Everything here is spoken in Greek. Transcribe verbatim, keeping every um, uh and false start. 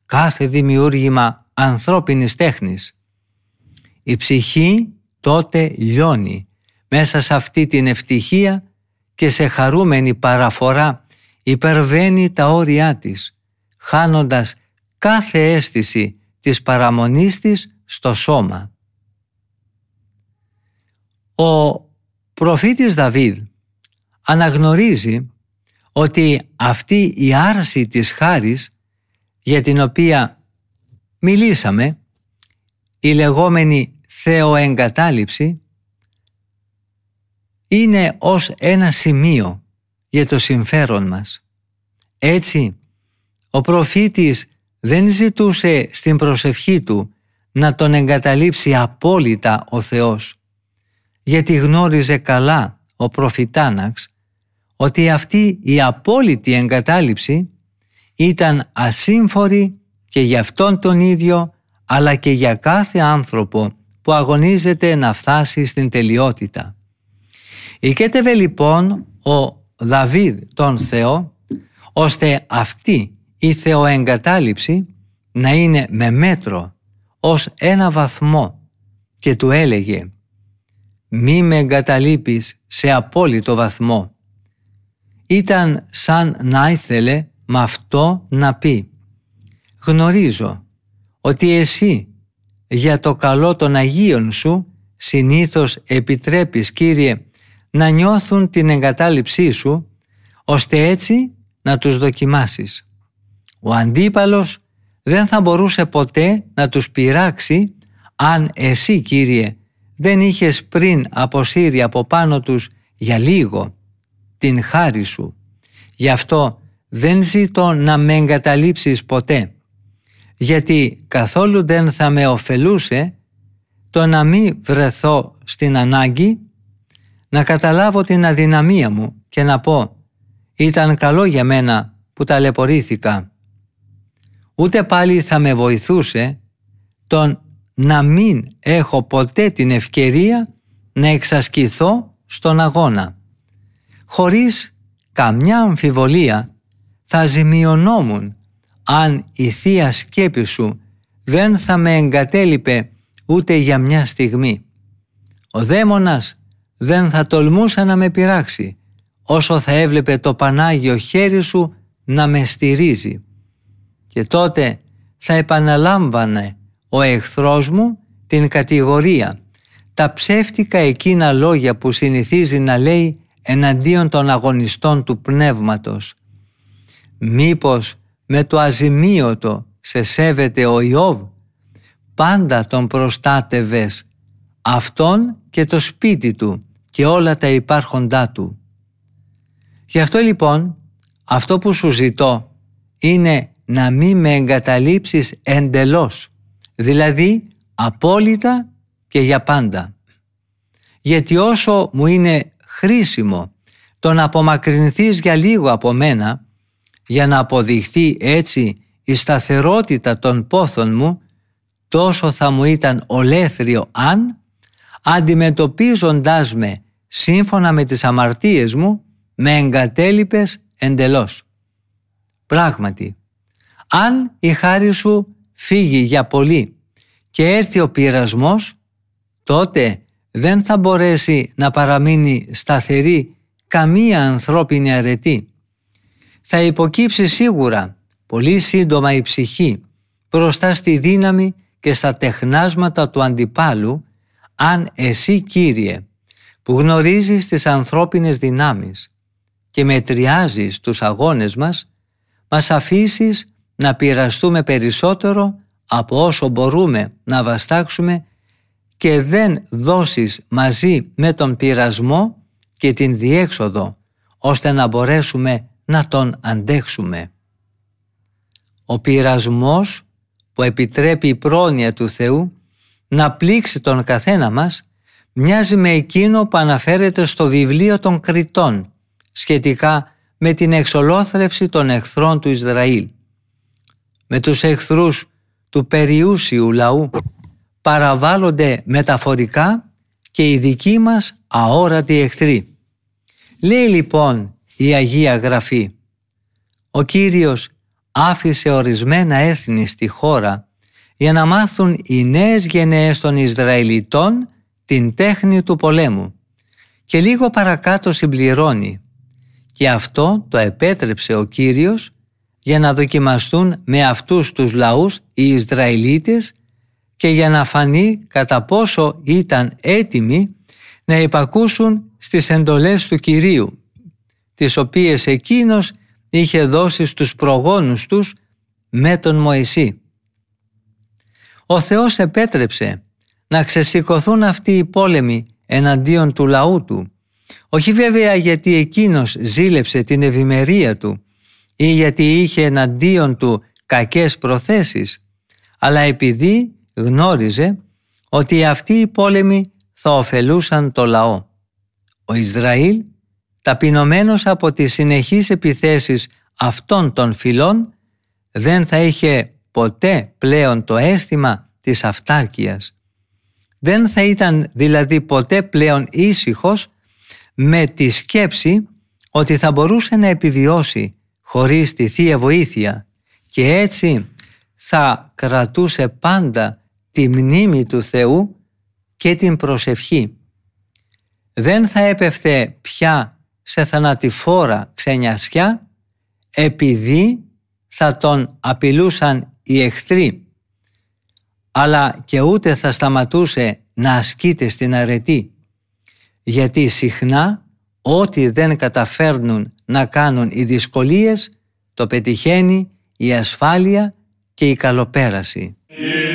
κάθε δημιούργημα ανθρώπινης τέχνης. Η ψυχή τότε λιώνει μέσα σε αυτή την ευτυχία και σε χαρούμενη παραφορά υπερβαίνει τα όρια της, χάνοντας κάθε αίσθηση της παραμονής της στο σώμα. Ο προφήτης Δαβίδ αναγνωρίζει ότι αυτή η άρση της χάρις για την οποία μιλήσαμε, η λεγόμενη θεοεγκατάλειψη, είναι ως ένα σημείο για το συμφέρον μας. Έτσι, ο προφήτης δεν ζητούσε στην προσευχή του να τον εγκαταλείψει απόλυτα ο Θεός, γιατί γνώριζε καλά ο προφητάναξ ότι αυτή η απόλυτη εγκατάλειψη ήταν ασύμφορη και για αυτόν τον ίδιο, αλλά και για κάθε άνθρωπο που αγωνίζεται να φτάσει στην τελειότητα. Οικέτευε λοιπόν ο Δαβίδ τον Θεό, ώστε αυτή η θεοεγκατάλειψη να είναι με μέτρο ως ένα βαθμό, και του έλεγε «Μη με εγκαταλείπεις σε απόλυτο βαθμό». Ήταν σαν να ήθελε με αυτό να πει «Γνωρίζω ότι εσύ για το καλό των Αγίων σου συνήθως επιτρέπεις, Κύριε, να νιώθουν την εγκατάλειψή σου, ώστε έτσι να τους δοκιμάσεις. Ο αντίπαλος δεν θα μπορούσε ποτέ να τους πειράξει αν εσύ, Κύριε, δεν είχες πριν αποσύρει από πάνω τους για λίγο την χάρη σου. Γι' αυτό δεν ζητώ να με εγκαταλείψεις ποτέ, γιατί καθόλου δεν θα με ωφελούσε το να μην βρεθώ στην ανάγκη να καταλάβω την αδυναμία μου και να πω «Ήταν καλό για μένα που ταλαιπωρήθηκα». Ούτε πάλι θα με βοηθούσε τον να μην έχω ποτέ την ευκαιρία να εξασκηθώ στον αγώνα. Χωρίς καμιά αμφιβολία θα ζημιωνόμουν αν η Θεία Σκέπη σου δεν θα με εγκατέλειπε ούτε για μια στιγμή. Ο δαίμονας δεν θα τολμούσε να με πειράξει όσο θα έβλεπε το Πανάγιο χέρι σου να με στηρίζει. Και τότε θα επαναλάμβανε ο εχθρός μου την κατηγορία, τα ψεύτικα εκείνα λόγια που συνηθίζει να λέει εναντίον των αγωνιστών του πνεύματος. Μήπως με το αζημίωτο σε σέβεται ο Ιώβ? Πάντα τον προστάτευες, αυτόν και το σπίτι του και όλα τα υπάρχοντά του. Γι' αυτό λοιπόν αυτό που σου ζητώ είναι να μην με εγκαταλείψεις εντελώς, δηλαδή απόλυτα και για πάντα. Γιατί όσο μου είναι χρήσιμο το να απομακρυνθείς για λίγο από μένα, για να αποδειχθεί έτσι η σταθερότητα των πόθων μου, τόσο θα μου ήταν ολέθριο αν, αντιμετωπίζοντάς με σύμφωνα με τις αμαρτίες μου, με εγκατέλειπες εντελώς. Πράγματι, αν η χάρη σου φύγει για πολύ και έρθει ο πειρασμός, τότε δεν θα μπορέσει να παραμείνει σταθερή καμία ανθρώπινη αρετή. Θα υποκύψει σίγουρα πολύ σύντομα η ψυχή μπροστά στη δύναμη και στα τεχνάσματα του αντιπάλου, αν εσύ, Κύριε, που γνωρίζεις τις ανθρώπινες δυνάμεις και μετριάζεις τους αγώνες μας, μας αφήσεις να πειραστούμε περισσότερο από όσο μπορούμε να βαστάξουμε και δεν δώσεις μαζί με τον πειρασμό και την διέξοδο, ώστε να μπορέσουμε να τον αντέξουμε. Ο πειρασμός που επιτρέπει η πρόνοια του Θεού να πλήξει τον καθένα μας μοιάζει με εκείνο που αναφέρεται στο βιβλίο των Κριτών σχετικά με την εξολόθρευση των εχθρών του Ισραήλ. Με τους εχθρούς του περιούσιου λαού παραβάλλονται μεταφορικά και οι δικοί μας αόρατοι εχθροί. Λέει λοιπόν η Αγία Γραφή: «Ο Κύριος άφησε ορισμένα έθνη στη χώρα για να μάθουν οι νέες γενναίες των Ισραηλιτών την τέχνη του πολέμου. Και λίγο παρακάτω συμπληρώνει: και αυτό το επέτρεψε ο Κύριος για να δοκιμαστούν με αυτούς τους λαούς οι Ισραηλίτες και για να φανεί κατά πόσο ήταν έτοιμοι να υπακούσουν στις εντολές του Κυρίου, τις οποίες εκείνος είχε δώσει στους προγόνους τους με τον Μωυσή. Ο Θεός επέτρεψε να ξεσηκωθούν αυτοί οι πόλεμοι εναντίον του λαού του, όχι βέβαια γιατί εκείνος ζήλεψε την ευημερία του ή γιατί είχε εναντίον του κακές προθέσεις, αλλά επειδή γνώριζε ότι αυτοί οι πόλεμοι θα ωφελούσαν το λαό. Ο Ισραήλ, ταπεινωμένος από τις συνεχείς επιθέσεις αυτών των φυλών, δεν θα είχε ποτέ πλέον το αίσθημα της αυτάρκειας. Δεν θα ήταν δηλαδή ποτέ πλέον ήσυχος με τη σκέψη ότι θα μπορούσε να επιβιώσει χωρίς τη Θεία Βοήθεια και έτσι θα κρατούσε πάντα τη μνήμη του Θεού και την προσευχή. Δεν θα έπεφτε πια σε θανατηφόρα ξενιασιά επειδή θα τον απειλούσαν οι εχθροί, αλλά και ούτε θα σταματούσε να ασκείται στην αρετή, γιατί συχνά ό,τι δεν καταφέρνουν να κάνουν οι δυσκολίες το πετυχαίνει η ασφάλεια και η καλοπέραση.